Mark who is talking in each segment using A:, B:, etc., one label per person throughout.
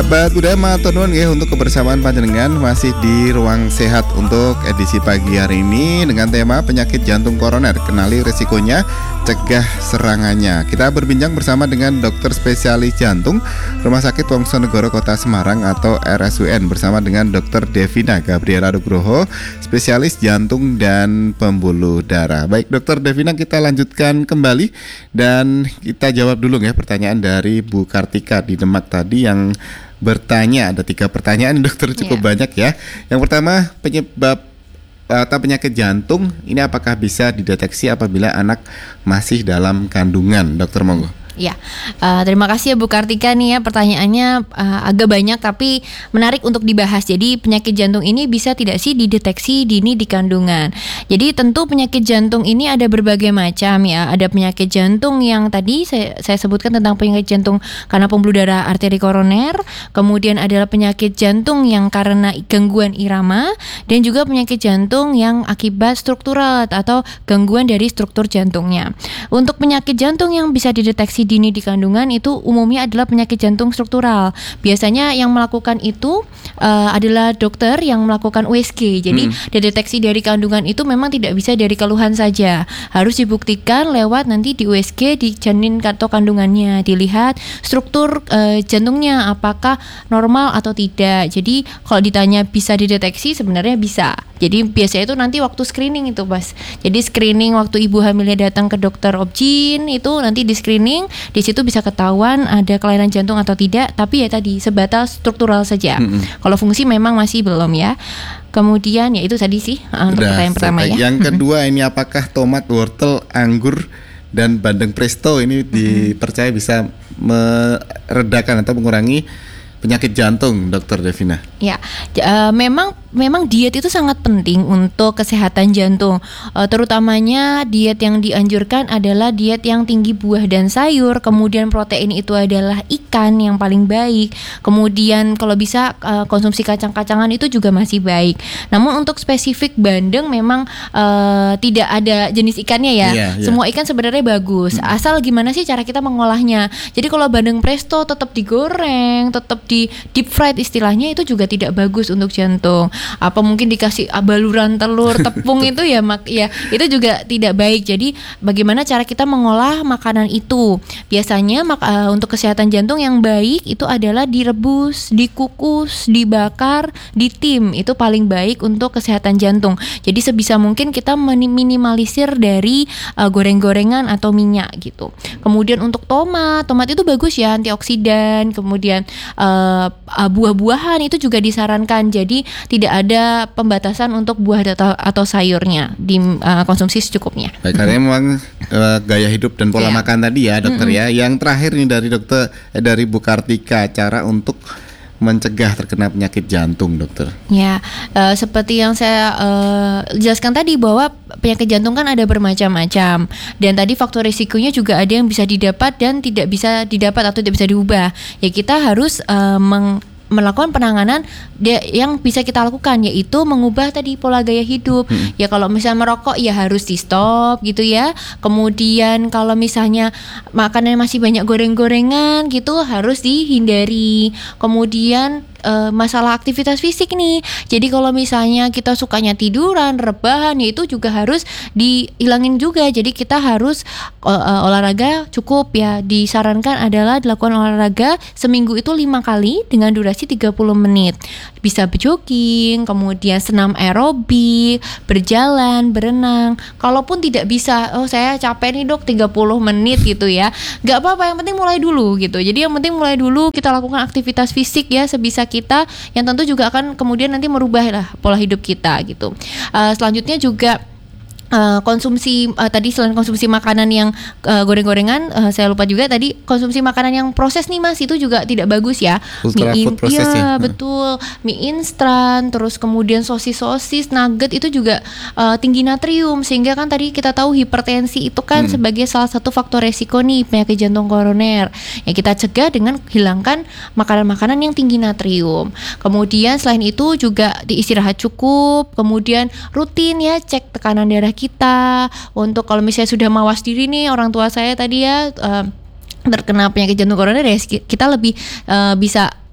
A: Sahabat budaya matur nuwun nggih untuk kebersamaan panjenengan masih di Ruang Sehat untuk edisi pagi hari ini dengan tema penyakit jantung koroner, kenali risikonya, cegah serangannya. Kita berbincang bersama dengan dokter spesialis jantung Rumah Sakit Wongsonegoro Kota Semarang atau RSUN bersama dengan Dr. Devina Gabriela Nugroho, spesialis jantung dan pembuluh darah. Baik Dr. Devina, kita lanjutkan kembali dan kita jawab dulu ya pertanyaan dari Bu Kartika di Demak tadi yang bertanya. Ada 3 pertanyaan dokter, cukup banyak ya. Yang pertama, penyebab atau penyakit jantung ini apakah bisa dideteksi apabila anak masih dalam kandungan? Dokter monggo.
B: Ya, terima kasih ya Bu Kartika nih ya, pertanyaannya agak banyak tapi menarik untuk dibahas. Jadi penyakit jantung ini bisa tidak sih dideteksi dini di kandungan? Jadi tentu penyakit jantung ini ada berbagai macam ya. Ada penyakit jantung yang tadi saya sebutkan tentang penyakit jantung karena pembuluh darah arteri koroner. Kemudian adalah penyakit jantung yang karena gangguan irama, dan juga penyakit jantung yang akibat struktural atau gangguan dari struktur jantungnya. Untuk penyakit jantung yang bisa dideteksi dini di kandungan itu umumnya adalah penyakit jantung struktural. Biasanya yang melakukan itu adalah dokter yang melakukan USG. Jadi deteksi dari kandungan itu memang tidak bisa dari keluhan saja. Harus dibuktikan lewat nanti di USG, di janin atau kandungannya, dilihat struktur jantungnya apakah normal atau tidak. Jadi kalau ditanya bisa dideteksi, sebenarnya bisa. Jadi biasanya itu nanti waktu screening itu Mas. Jadi screening waktu ibu hamilnya datang ke dokter obgyn itu nanti di screening, di situ bisa ketahuan ada kelainan jantung atau tidak. Tapi ya tadi sebatas struktural saja. Kalau fungsi memang masih belum ya. Kemudian ya itu tadi sih untuk pertanyaan pertama ya.
A: Yang kedua ini apakah tomat, wortel, anggur dan bandeng presto ini dipercaya bisa meredakan atau mengurangi penyakit jantung, Dokter Devina?
B: Ya, memang diet itu sangat penting untuk kesehatan jantung. Terutamanya diet yang dianjurkan adalah diet yang tinggi buah dan sayur. Kemudian protein itu adalah ikan yang paling baik. Kemudian kalau bisa konsumsi kacang-kacangan itu juga masih baik. Namun untuk spesifik bandeng memang tidak ada jenis ikannya ya. Semua ikan sebenarnya bagus. Asal gimana sih cara kita mengolahnya. Jadi kalau bandeng presto tetap digoreng, tetap di deep fried istilahnya, itu juga tidak bagus untuk jantung. Apa mungkin dikasih baluran telur, tepung itu ya itu juga tidak baik. Jadi bagaimana cara kita mengolah makanan itu? Biasanya untuk kesehatan jantung yang baik itu adalah direbus, dikukus, dibakar, ditim. Itu paling baik untuk kesehatan jantung. Jadi sebisa mungkin kita minimalisir dari goreng-gorengan atau minyak gitu. Kemudian untuk tomat itu bagus ya, antioksidan. Kemudian buah-buahan itu juga disarankan. Jadi tidak ada pembatasan untuk buah atau sayurnya, konsumsi secukupnya.
A: Baik, karena memang gaya hidup dan pola makan tadi ya dokter ya. Yang terakhir nih dari Bu Kartika, cara untuk mencegah terkena penyakit jantung, dokter.
B: Ya, seperti yang saya jelaskan tadi bahwa penyakit jantung kan ada bermacam-macam, dan tadi faktor risikonya juga ada yang bisa didapat dan tidak bisa didapat atau tidak bisa diubah. Ya kita harus melakukan penanganan yang bisa kita lakukan, yaitu mengubah tadi pola gaya hidup. Ya kalau misalnya merokok ya harus di stop gitu ya. Kemudian kalau misalnya makanan masih banyak goreng-gorengan gitu harus dihindari. Kemudian masalah aktivitas fisik nih. Jadi kalau misalnya kita sukanya tiduran, rebahan, ya itu juga harus dihilangin juga. Jadi kita harus olahraga cukup ya. Disarankan adalah dilakukan olahraga seminggu itu 5 kali dengan durasi 30 menit. Bisa jogging, kemudian senam aerobik, berjalan, berenang. Kalaupun tidak bisa, saya capek nih dok 30 menit gitu ya, gak apa-apa, yang penting mulai dulu gitu. Jadi yang penting mulai dulu kita lakukan aktivitas fisik ya sebisa kita, yang tentu juga akan kemudian nanti merubah lah pola hidup kita gitu. Selanjutnya juga konsumsi tadi selain konsumsi makanan yang goreng-gorengan, saya lupa juga tadi konsumsi makanan yang proses nih Mas, itu juga tidak bagus ya.
A: Ultra food process ya.
B: Betul, mie instan, terus kemudian sosis, nugget itu juga tinggi natrium, sehingga kan tadi kita tahu hipertensi itu kan sebagai salah satu faktor resiko nih penyakit jantung koroner. Ya kita cegah dengan hilangkan makanan-makanan yang tinggi natrium. Kemudian selain itu juga diistirahat cukup, kemudian rutin ya cek tekanan darah kita. Untuk kalau misalnya sudah mawas diri nih, orang tua saya tadi ya terkena penyakit jantung koroner ya, kita lebih bisa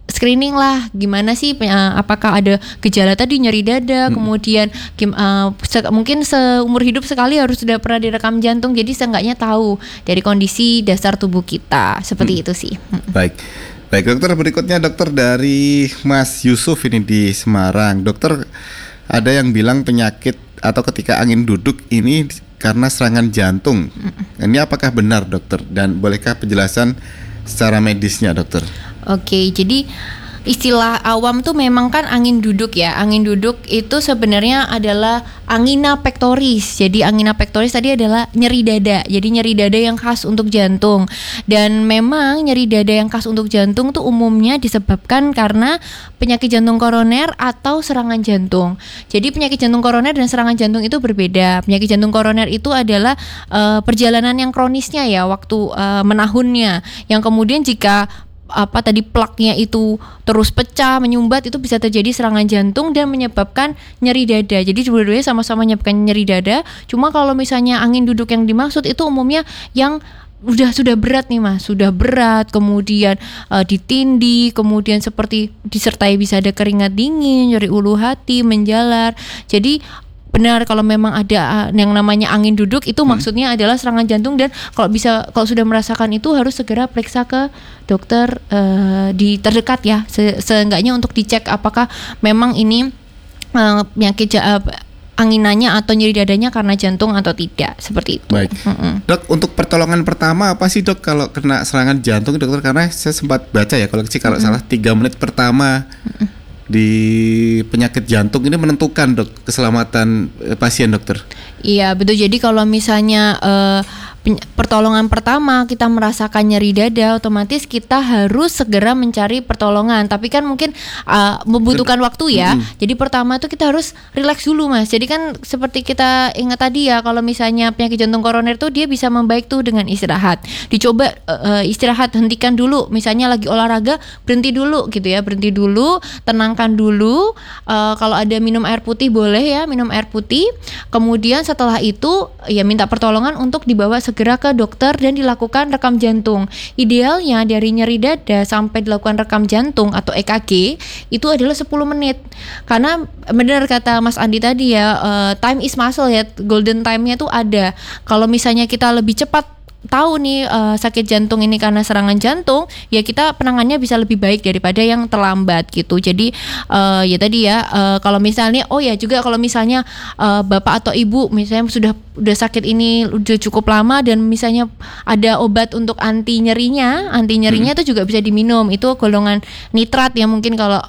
B: screening lah, gimana sih apakah ada gejala tadi nyeri dada, kemudian mungkin seumur hidup sekali harus sudah pernah direkam jantung, jadi seenggaknya tahu dari kondisi dasar tubuh kita, seperti itu sih.
A: Baik dokter, berikutnya dokter dari Mas Yusuf ini di Semarang. Dokter, ada yang bilang penyakit atau ketika angin duduk ini karena serangan jantung. Ini apakah benar dokter, dan bolehkah penjelasan secara medisnya dokter?
B: Oke, jadi istilah awam tuh memang kan angin duduk ya. Angin duduk itu sebenarnya adalah angina pectoris. Jadi angina pectoris tadi adalah nyeri dada. Jadi nyeri dada yang khas untuk jantung. Dan memang nyeri dada yang khas untuk jantung tuh umumnya disebabkan karena penyakit jantung koroner atau serangan jantung. Jadi penyakit jantung koroner dan serangan jantung itu berbeda. Penyakit jantung koroner itu adalah perjalanan yang kronisnya ya, waktu menahunnya. Yang kemudian jika plaknya itu terus pecah, menyumbat, itu bisa terjadi serangan jantung dan menyebabkan nyeri dada. Jadi dua-duanya sama-sama menyebabkan nyeri dada. Cuma kalau misalnya angin duduk yang dimaksud itu umumnya yang sudah berat nih Mas, sudah berat, kemudian ditindih, kemudian seperti disertai bisa ada keringat dingin, nyeri ulu hati, menjalar. Jadi benar kalau memang ada yang namanya angin duduk itu maksudnya adalah serangan jantung, dan kalau sudah merasakan itu harus segera periksa ke dokter di terdekat ya, seenggaknya untuk dicek apakah memang ini penyakit anginanya atau nyeri dadanya karena jantung atau tidak, seperti itu.
A: Baik. Dok, untuk pertolongan pertama apa sih dok kalau kena serangan jantung dokter? Karena saya sempat baca ya kalau salah 3 menit pertama di penyakit jantung ini menentukan dok keselamatan pasien dokter.
B: Iya betul, jadi kalau misalnya pertolongan pertama kita merasakan nyeri dada, otomatis kita harus segera mencari pertolongan. Tapi kan mungkin membutuhkan waktu ya. Jadi pertama itu kita harus rileks dulu Mas. Jadi kan seperti kita ingat tadi ya, kalau misalnya penyakit jantung koroner tuh dia bisa membaik tuh dengan istirahat. Dicoba istirahat, hentikan dulu. Misalnya lagi olahraga, berhenti dulu gitu ya, berhenti dulu, tenangkan dulu. Kalau ada minum air putih boleh ya, minum air putih. Kemudian setelah itu ya minta pertolongan untuk dibawa segera ke dokter dan dilakukan rekam jantung. Idealnya dari nyeri dada sampai dilakukan rekam jantung atau EKG itu adalah 10 menit. Karena benar kata Mas Andi tadi ya, time is muscle ya, golden time-nya tuh ada. Kalau misalnya kita lebih cepat tahu nih sakit jantung ini karena serangan jantung, ya kita penangannya bisa lebih baik daripada yang terlambat gitu. Jadi ya tadi ya, kalau misalnya juga kalau misalnya bapak atau ibu misalnya sudah sakit ini udah cukup lama dan misalnya ada obat untuk anti nyerinya itu juga bisa diminum. Itu golongan nitrat ya, mungkin kalau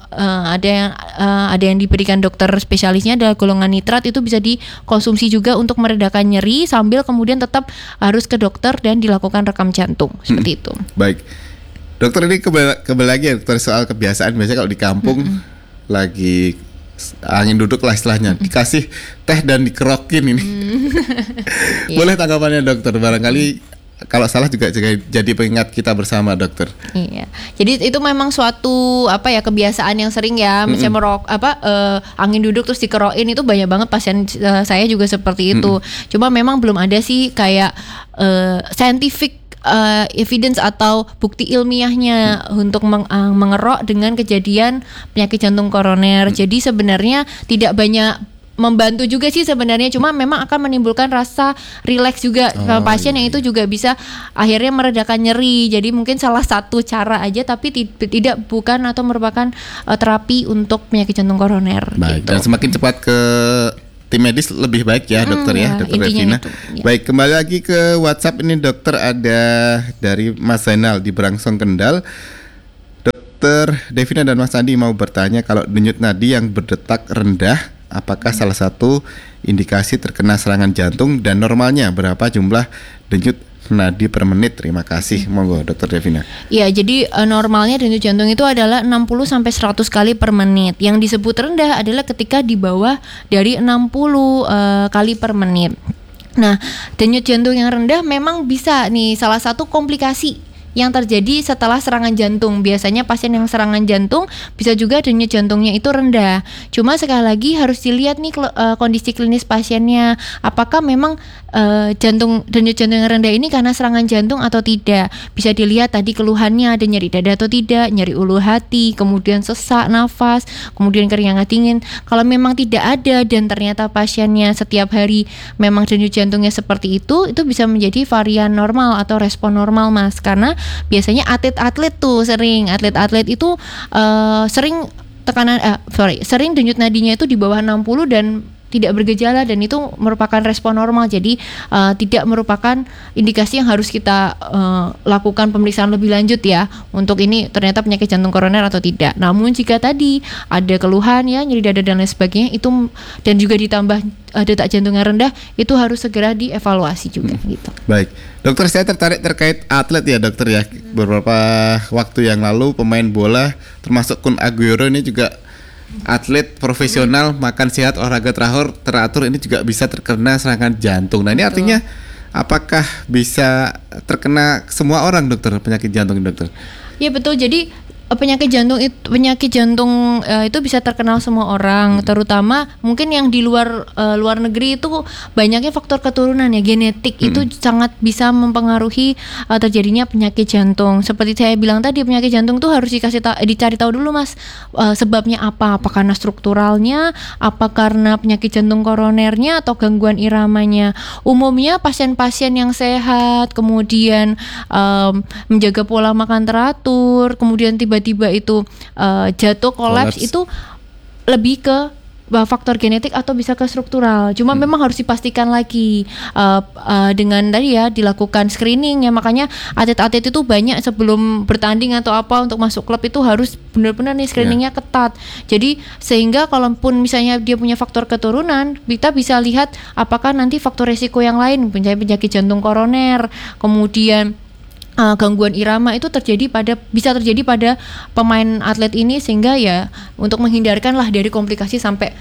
B: ada yang diberikan dokter spesialisnya adalah golongan nitrat, itu bisa dikonsumsi juga untuk meredakan nyeri sambil kemudian tetap harus ke dokter dan dilakukan rekam jantung, seperti itu.
A: Baik, dokter, ini kembali lagi ya dokter soal kebiasaan. Biasanya kalau di kampung lagi angin duduk lah istilahnya, dikasih teh dan dikerokin ini. Boleh tanggapannya dokter? Barangkali kalau salah juga jadi pengingat kita bersama dokter.
B: Iya. Jadi itu memang suatu kebiasaan yang sering ya, misalnya angin duduk terus dikerokin, itu banyak banget pasien saya juga seperti itu. Cuma memang belum ada sih kayak scientific evidence atau bukti ilmiahnya untuk mengerok dengan kejadian penyakit jantung koroner. Jadi sebenarnya tidak banyak membantu juga sih sebenarnya, cuma memang akan menimbulkan rasa rileks juga kalau pasien yang itu juga bisa akhirnya meredakan nyeri. Jadi mungkin salah satu cara aja, tapi bukan atau merupakan terapi untuk penyakit jantung koroner.
A: Baik, gitu. Dan semakin cepat ke tim medis lebih baik ya dokter ya, dokter Devina. Ya. Baik, kembali lagi ke WhatsApp ini dokter, ada dari Mas Zainal di Brangsong Kendal. Dokter Devina dan Mas Andi mau bertanya, kalau denyut nadi yang berdetak rendah apakah salah satu indikasi terkena serangan jantung, dan normalnya berapa jumlah denyut nadi per menit? Terima kasih. Monggo Dokter Devina.
B: Iya, jadi normalnya denyut jantung itu adalah 60 sampai 100 kali per menit. Yang disebut rendah adalah ketika di bawah dari 60 kali per menit. Nah, denyut jantung yang rendah memang bisa nih salah satu komplikasi yang terjadi setelah serangan jantung. Biasanya pasien yang serangan jantung bisa juga denyut jantungnya itu rendah. Cuma sekali lagi harus dilihat nih kondisi klinis pasiennya. Apakah memang denyut jantung yang rendah ini karena serangan jantung atau tidak. Bisa dilihat tadi keluhannya ada nyeri dada atau tidak, nyeri ulu hati, kemudian sesak nafas, kemudian keringat dingin. Kalau memang tidak ada dan ternyata pasiennya setiap hari memang denyut jantungnya seperti itu bisa menjadi varian normal atau respon normal, Mas. Karena biasanya atlet-atlet itu sering sering denyut nadinya itu di bawah 60 dan tidak bergejala, dan itu merupakan respon normal. Jadi tidak merupakan indikasi yang harus kita lakukan pemeriksaan lebih lanjut ya untuk ini ternyata penyakit jantung koroner atau tidak. Namun jika tadi ada keluhan ya, nyeri dada dan lain sebagainya itu, dan juga ditambah detak jantung yang rendah, itu harus segera dievaluasi juga gitu.
A: Baik, dokter, saya tertarik terkait atlet ya dokter ya. Beberapa waktu yang lalu pemain bola termasuk Kun Aguero ini juga atlet profesional, makan sehat, olahraga teratur ini juga bisa terkena serangan jantung. Nah ini artinya apakah bisa terkena semua orang dokter, penyakit jantung dokter? Ya
B: betul, jadi penyakit jantung itu bisa terkenal semua orang, terutama mungkin yang di luar negeri itu banyaknya faktor keturunan ya, genetik itu sangat bisa mempengaruhi terjadinya penyakit jantung. Seperti saya bilang tadi, penyakit jantung tuh harus dicari tahu dulu, Mas, sebabnya apa karena strukturalnya, apa karena penyakit jantung koronernya atau gangguan iramanya. Umumnya pasien-pasien yang sehat, kemudian menjaga pola makan teratur, kemudian tiba-tiba itu jatuh kolaps itu lebih ke faktor genetik atau bisa ke struktural. Cuma memang harus dipastikan lagi dengan tadi ya dilakukan screening ya. Makanya atlet-atlet itu banyak sebelum bertanding atau apa untuk masuk klub itu harus benar-benar nih screeningnya ketat. Jadi sehingga kalaupun misalnya dia punya faktor keturunan, kita bisa lihat apakah nanti faktor resiko yang lain, misalnya penyakit jantung koroner, kemudian gangguan irama itu bisa terjadi pada pemain atlet ini, sehingga ya untuk menghindarkan lah dari komplikasi sampai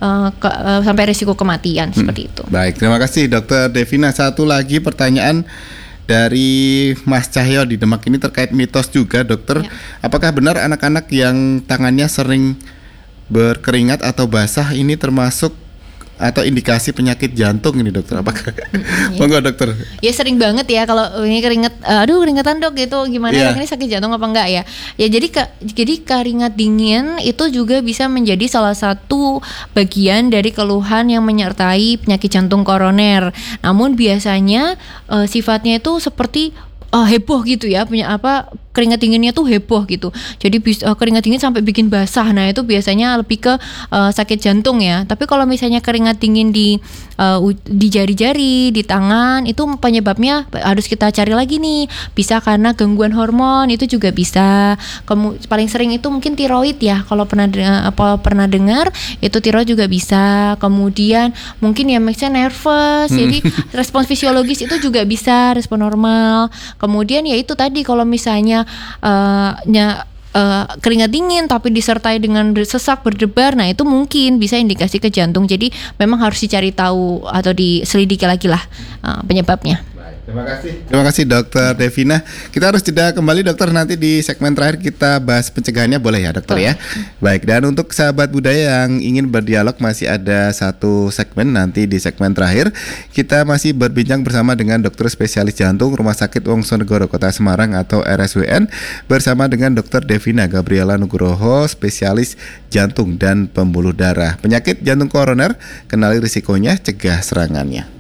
B: risiko kematian seperti itu.
A: Baik, terima kasih Dokter Devina. Satu lagi pertanyaan dari Mas Cahyo di Demak ini terkait mitos juga dokter. Ya. Apakah benar anak-anak yang tangannya sering berkeringat atau basah ini termasuk atau indikasi penyakit jantung ini dokter? Apakah monggo dokter?
B: Ya sering banget ya kalau ini keringetan dok gitu, gimana ini sakit jantung apa enggak ya? Ya jadi keringat dingin itu juga bisa menjadi salah satu bagian dari keluhan yang menyertai penyakit jantung koroner. Namun biasanya sifatnya itu seperti heboh gitu ya, keringat dinginnya tuh heboh gitu. Jadi keringat dingin sampai bikin basah. Nah, itu biasanya lebih ke sakit jantung ya. Tapi kalau misalnya keringat dingin di jari-jari, di tangan, itu penyebabnya harus kita cari lagi nih. Bisa karena gangguan hormon, itu juga bisa. Paling sering itu mungkin tiroid ya. Kalau pernah dengar, itu tiroid juga bisa. Kemudian mungkin ya misalnya nervous. Jadi respons fisiologis itu juga bisa, respon normal. Kemudian ya itu tadi, kalau misalnya keringat dingin tapi disertai dengan sesak berdebar, nah itu mungkin bisa indikasi ke jantung. Jadi memang harus dicari tahu atau diselidiki lagi lah penyebabnya.
A: Terima kasih Dokter Devina. Kita harus jeda kembali dokter, nanti di segmen terakhir kita bahas pencegahannya, boleh ya dokter ya? Baik, dan untuk sahabat budaya yang ingin berdialog masih ada satu segmen nanti di segmen terakhir. Kita masih berbincang bersama dengan dokter spesialis jantung Rumah Sakit Wongsonegoro Kota Semarang atau RSWN, bersama dengan Dokter Devina Gabriela Nugroho, spesialis jantung dan pembuluh darah. Penyakit jantung koroner, kenali risikonya, cegah serangannya.